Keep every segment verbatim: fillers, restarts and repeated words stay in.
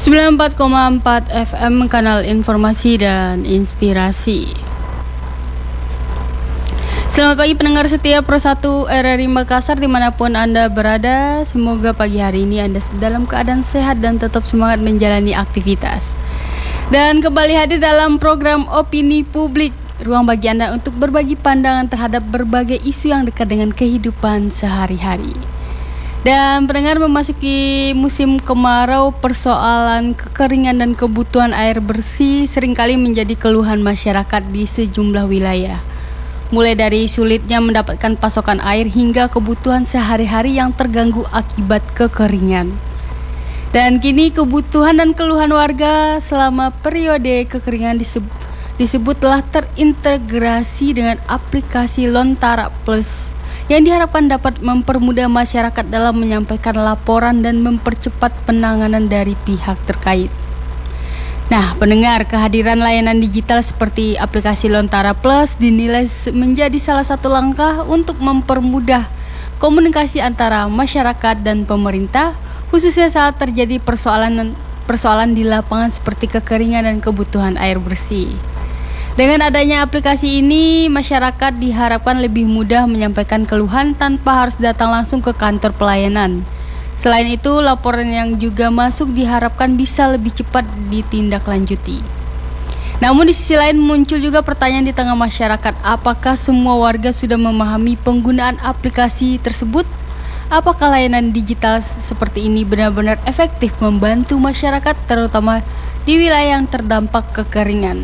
sembilan puluh empat koma empat F M, kanal informasi dan inspirasi. Selamat pagi pendengar setia Pro satu R R I Makassar dimanapun Anda berada. Semoga pagi hari ini Anda dalam keadaan sehat dan tetap semangat menjalani aktivitas. Dan kembali hadir dalam program Opini Publik, ruang bagi Anda untuk berbagi pandangan terhadap berbagai isu yang dekat dengan kehidupan sehari-hari. Dan pendengar, memasuki musim kemarau, persoalan kekeringan dan kebutuhan air bersih seringkali menjadi keluhan masyarakat di sejumlah wilayah. Mulai dari sulitnya mendapatkan pasokan air hingga kebutuhan sehari-hari yang terganggu akibat kekeringan. Dan kini kebutuhan dan keluhan warga selama periode kekeringan disebut, disebut telah terintegrasi dengan aplikasi Lontara Plus yang diharapkan dapat mempermudah masyarakat dalam menyampaikan laporan dan mempercepat penanganan dari pihak terkait. Nah, pendengar, kehadiran layanan digital seperti aplikasi Lontara Plus dinilai menjadi salah satu langkah untuk mempermudah komunikasi antara masyarakat dan pemerintah, khususnya saat terjadi persoalan persoalan di lapangan seperti kekeringan dan kebutuhan air bersih. Dengan adanya aplikasi ini, masyarakat diharapkan lebih mudah menyampaikan keluhan tanpa harus datang langsung ke kantor pelayanan. Selain itu, laporan yang juga masuk diharapkan bisa lebih cepat ditindaklanjuti. Namun di sisi lain muncul juga pertanyaan di tengah masyarakat, apakah semua warga sudah memahami penggunaan aplikasi tersebut? Apakah layanan digital seperti ini benar-benar efektif membantu masyarakat, terutama di wilayah yang terdampak kekeringan?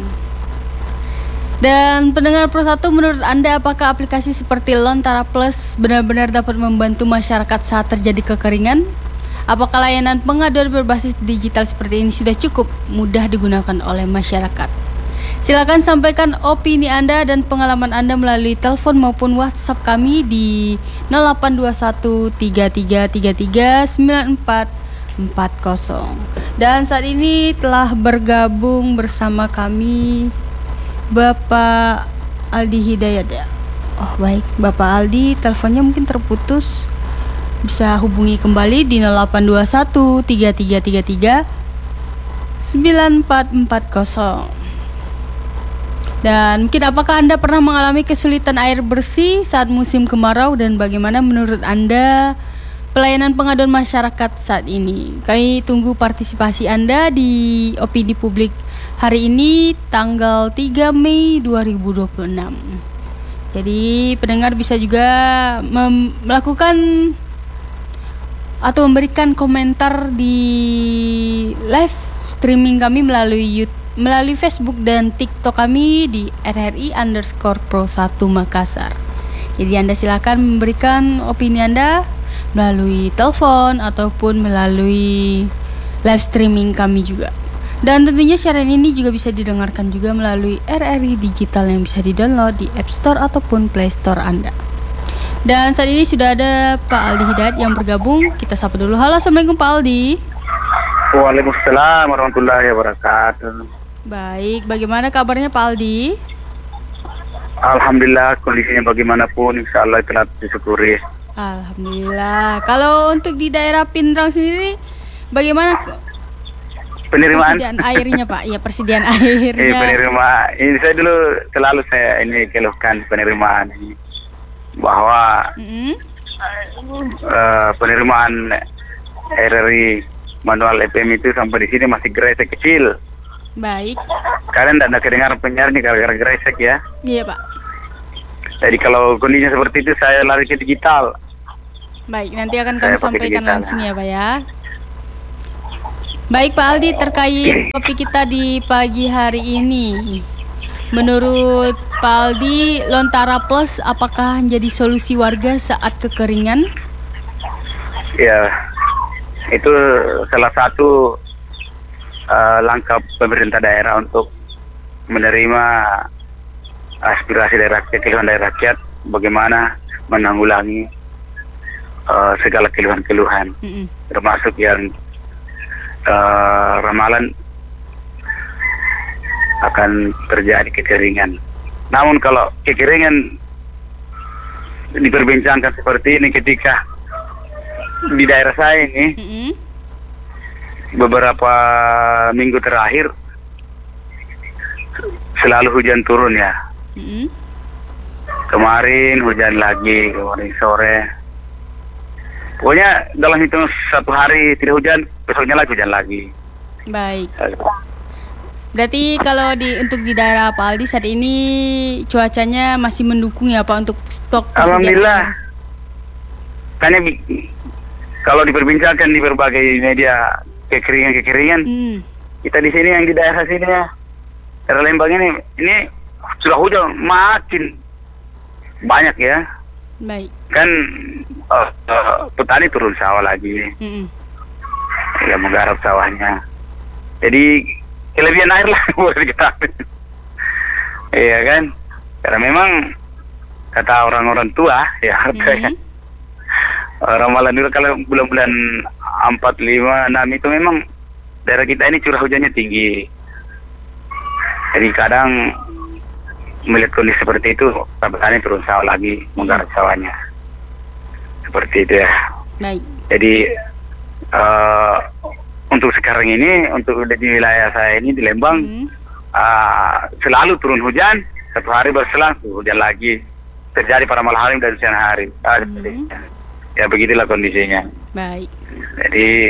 Dan pendengar Pro satu, menurut Anda apakah aplikasi seperti Lontara Plus benar-benar dapat membantu masyarakat saat terjadi kekeringan? Apakah layanan pengaduan berbasis digital seperti ini sudah cukup mudah digunakan oleh masyarakat? Silakan sampaikan opini Anda dan pengalaman Anda melalui telepon maupun WhatsApp kami di nol delapan dua satu tiga tiga tiga tiga sembilan empat empat nol. Dan saat ini telah bergabung bersama kami Bapak Aldi Hidayat ya. Oh baik, Bapak Aldi, teleponnya mungkin terputus. Bisa hubungi kembali di nol delapan dua satu tiga tiga tiga tiga sembilan empat empat nol. Dan mungkin apakah Anda pernah mengalami kesulitan air bersih saat musim kemarau, dan bagaimana menurut Anda pelayanan pengaduan masyarakat saat ini? Kami tunggu partisipasi Anda di Opini Publik hari ini tanggal tiga Mei dua ribu dua puluh enam. Jadi pendengar bisa juga mem- melakukan atau memberikan komentar di live streaming kami melalui YouTube, melalui Facebook dan TikTok kami di R R I underscore Pro satu Makassar. Jadi Anda silakan memberikan opini Anda melalui telepon ataupun melalui live streaming kami juga. Dan tentunya siaran ini juga bisa didengarkan juga melalui R R I Digital yang bisa di-download di App Store ataupun Play Store Anda. Dan saat ini sudah ada Pak Aldi Hidayat yang bergabung. Kita sapa dulu. Halo, Assalamualaikum Pak Aldi. Waalaikumsalam warahmatullahi wabarakatuh. Baik, bagaimana kabarnya Pak Aldi? Alhamdulillah, kondisinya bagaimanapun insya Allah telah disyukuri. Alhamdulillah. Kalau untuk di daerah Pindrang sendiri, bagaimana penerimaan persediaan airnya Pak? Ya, persediaan airnya. Eh, penerimaan ini saya dulu selalu saya ini keluhkan penerimaan ini, bahwa mm-hmm. uh, penerimaan R R I manual E P M itu sampai di sini masih gresek kecil. Baik. Kalian tidak kedengaran penyiar nih gara-gara gresek ya? Iya Pak. Jadi kalau kondisinya seperti itu saya lari ke digital. Baik, nanti akan kami Saya pakai sampaikan digital. langsung ya Pak ya. Baik Pak Aldi, terkait topik kita di pagi hari ini, menurut Pak Aldi, Lontara Plus apakah menjadi solusi warga saat kekeringan? Ya, itu salah satu uh, langkah pemerintah daerah untuk menerima aspirasi dari rakyat, keluhan dari rakyat, bagaimana menanggulangi uh, segala keluhan-keluhan, Mm-mm. termasuk yang uh, ramalan akan terjadi kekeringan. Namun kalau kekeringan diperbincangkan seperti ini ketika di daerah saya ini, Mm-hmm. beberapa minggu terakhir selalu hujan turun ya. Mm-hmm. Kemarin hujan lagi, kemarin sore. Pokoknya dalam hitung satu hari tidak hujan, besoknya lagi hujan lagi. Baik. Berarti kalau di untuk di daerah Pak Aldi saat ini cuacanya masih mendukung ya Pak untuk stok persediaan Alhamdulillah. air? Karena kalau diperbincangkan di berbagai media kekeringan-kekeringan, Hmm. kita di sini yang di daerah sini ya, daerah Lembang ini, ini sudah hujan makin banyak ya. Baik. Kan uh, uh, petani turun sawah lagi, Mm-mm. ya menggarap sawahnya. Jadi kelebihan air lah boleh dikatakan. Iya kan? Karena memang kata orang-orang tua ya, Mm-hmm. ramalan dulu kalau bulan-bulan empat, lima, enam itu memang daerah kita ini curah hujannya tinggi. Jadi kadang melihat kondisi seperti itu, petani turun sawah lagi, menggarap sawahnya. Seperti itu ya. Baik. Jadi uh, untuk sekarang ini, untuk di wilayah saya ini di Lembang, Hmm. uh, selalu turun hujan, satu hari berselang hujan lagi. Terjadi pada malam hari dan siang hari. Uh, Hmm. Ya begitulah kondisinya. Baik. Jadi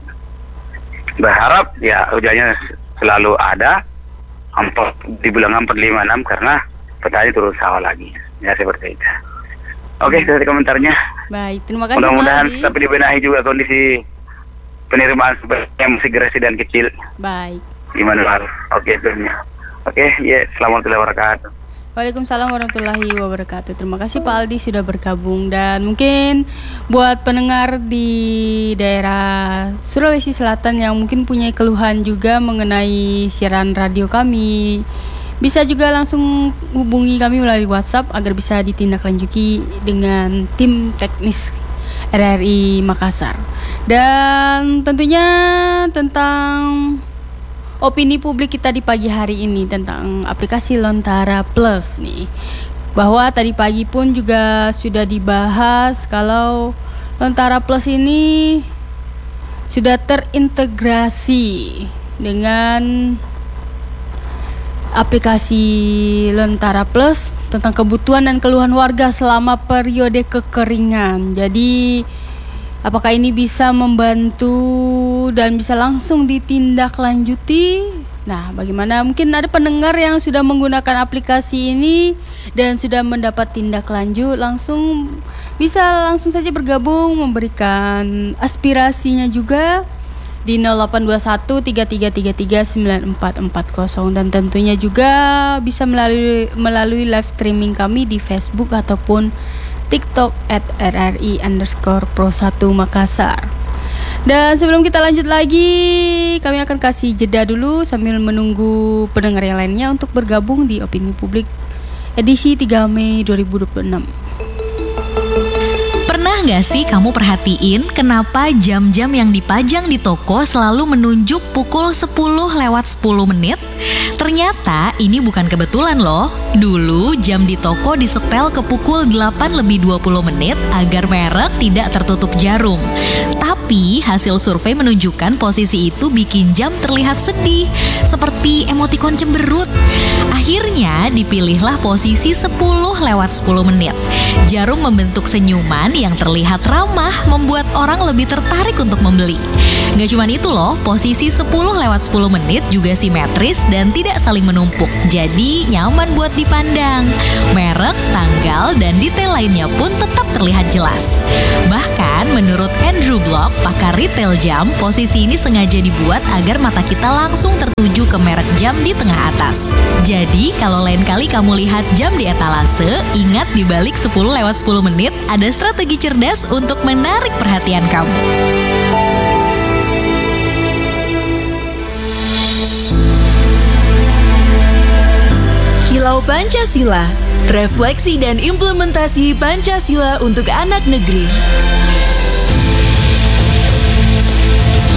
berharap ya hujannya selalu ada. Empat, di bulan empat, lima, enam karena petani turun sawah lagi. Ya seperti itu. Oke, dari komentarnya. Baik, terima kasih Pak Mudah-mudahan Aldi. tapi dibenahi juga kondisi penerimaan yang masih gerasi dan kecil. Baik. Gimana Pak? Oke, tentunya. Oke, ya, selamat warahmatullahi wabarakatuh. Waalaikumsalam warahmatullahi wabarakatuh. Terima kasih Pak Aldi sudah bergabung. Dan mungkin buat pendengar di daerah Sulawesi Selatan yang mungkin punya keluhan juga mengenai siaran radio kami, bisa juga langsung hubungi kami melalui WhatsApp agar bisa ditindaklanjuti dengan tim teknis R R I Makassar. Dan tentunya tentang opini publik kita di pagi hari ini tentang aplikasi Lontara Plus nih, bahwa tadi pagi pun juga sudah dibahas kalau Lontara Plus ini sudah terintegrasi dengan aplikasi Lontara Plus tentang kebutuhan dan keluhan warga selama periode kekeringan. Jadi apakah ini bisa membantu dan bisa langsung ditindaklanjuti? Nah, bagaimana mungkin ada pendengar yang sudah menggunakan aplikasi ini dan sudah mendapat tindak lanjut, langsung bisa langsung saja bergabung memberikan aspirasinya juga di nol delapan dua satu tiga tiga tiga tiga sembilan empat empat nol, dan tentunya juga bisa melalui melalui live streaming kami di Facebook ataupun TikTok at rri underscore pro satu Makassar. Dan sebelum kita lanjut lagi, kami akan kasih jeda dulu sambil menunggu pendengar yang lainnya untuk bergabung di Opini Publik edisi tiga Mei dua ribu dua puluh enam. Pernah nggak sih kamu perhatiin kenapa jam-jam yang dipajang di toko selalu menunjuk pukul sepuluh lewat sepuluh menit? Ternyata ini bukan kebetulan loh. Dulu jam di toko disetel ke pukul delapan lebih dua puluh menit agar merek tidak tertutup jarum. Tapi hasil survei menunjukkan posisi itu bikin jam terlihat sedih, seperti emotikon cemberut. Akhirnya dipilihlah posisi sepuluh lewat sepuluh menit. Jarum membentuk senyuman yang terlihat ramah, membuat orang lebih tertarik untuk membeli. Gak cuma itu loh, posisi sepuluh lewat sepuluh menit juga simetris dan tidak saling menumpuk. Jadi nyaman buat dipandang. Merek, tanggal, dan detail lainnya pun tetap terlihat jelas. Bahkan menurut Andrew Block, pakar retail jam, posisi ini sengaja dibuat agar mata kita langsung tertuju ke merek jam di tengah atas. Jadi kalau lain kali kamu lihat jam di etalase, ingat di balik sepuluh lewat sepuluh menit ada strategi cerdas untuk menarik perhatian kamu. Kilau Pancasila, refleksi dan implementasi Pancasila untuk anak negeri.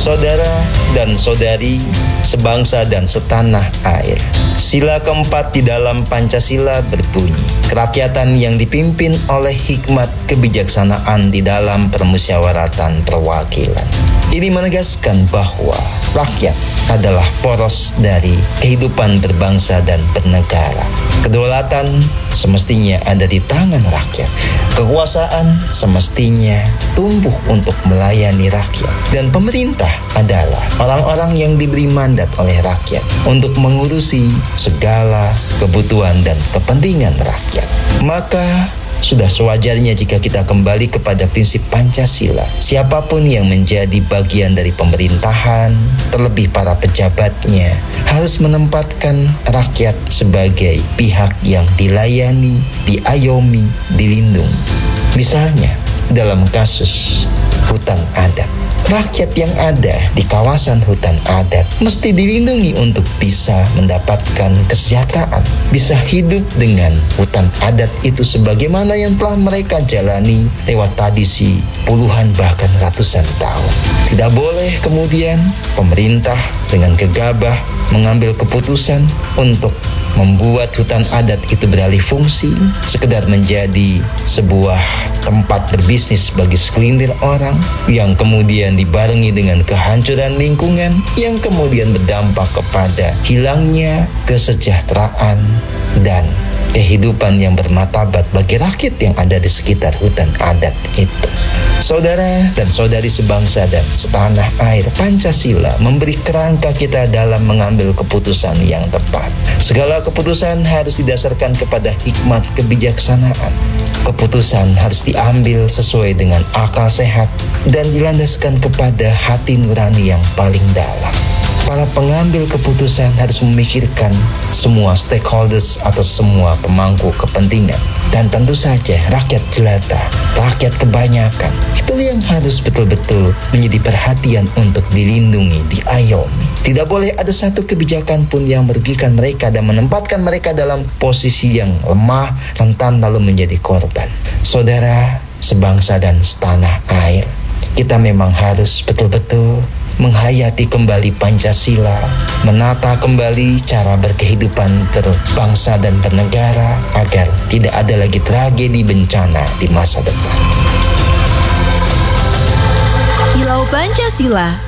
Saudara dan saudari, sebangsa dan setanah air. Sila keempat di dalam Pancasila berbunyi, kerakyatan yang dipimpin oleh hikmat kebijaksanaan di dalam permusyawaratan perwakilan. Ini menegaskan bahwa rakyat adalah poros dari kehidupan berbangsa dan bernegara. Kedaulatan semestinya ada di tangan rakyat. Kekuasaan semestinya tumbuh untuk melayani rakyat. Dan pemerintah adalah orang-orang yang diberi mandat oleh rakyat untuk mengurusi segala kebutuhan dan kepentingan rakyat. Maka sudah sewajarnya jika kita kembali kepada prinsip Pancasila. Siapapun yang menjadi bagian dari pemerintahan, terlebih para pejabatnya, harus menempatkan rakyat sebagai pihak yang dilayani, diayomi, dilindungi. Misalnya, dalam kasus hutan adat. Rakyat yang ada di kawasan hutan adat mesti dilindungi untuk bisa mendapatkan kesejahteraan, bisa hidup dengan hutan adat itu sebagaimana yang telah mereka jalani lewat tradisi puluhan bahkan ratusan tahun. Tidak boleh kemudian pemerintah dengan gegabah mengambil keputusan untuk membuat hutan adat itu beralih fungsi, sekedar menjadi sebuah tempat berbisnis bagi segelintir orang, yang kemudian dibarengi dengan kehancuran lingkungan, yang kemudian berdampak kepada hilangnya kesejahteraan dan kehidupan yang bermartabat bagi rakyat yang ada di sekitar hutan adat itu. Saudara dan saudari sebangsa dan setanah air, Pancasila memberi kerangka kita dalam mengambil keputusan yang tepat. Segala keputusan harus didasarkan kepada hikmat kebijaksanaan. Keputusan harus diambil sesuai dengan akal sehat dan dilandaskan kepada hati nurani yang paling dalam. Para pengambil keputusan harus memikirkan semua stakeholders atau semua pemangku kepentingan. Dan tentu saja rakyat jelata, rakyat kebanyakan, itu yang harus betul-betul menjadi perhatian untuk dilindungi, diayomi. Tidak boleh ada satu kebijakan pun yang merugikan mereka dan menempatkan mereka dalam posisi yang lemah, rentan, lalu menjadi korban. Saudara, sebangsa dan setanah air, kita memang harus betul-betul menghayati kembali Pancasila, menata kembali cara berkehidupan berbangsa dan bernegara agar tidak ada lagi tragedi bencana di masa depan. Kilau Pancasila,